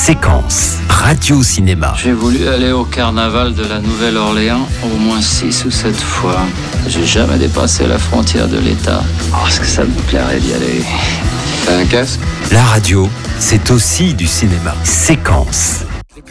Séquence, radio-cinéma. J'ai voulu aller au carnaval de la Nouvelle-Orléans au moins 6 ou 7 fois. J'ai jamais dépassé la frontière de l'État. Oh, est-ce que ça me plairait d'y aller? T'as un casque? La radio, c'est aussi du cinéma. Séquence.